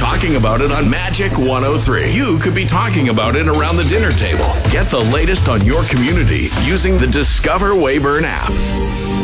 talking about it on Magic 103. You could be talking about it around the dinner table. Get the latest on your community using the Discover Weyburn app.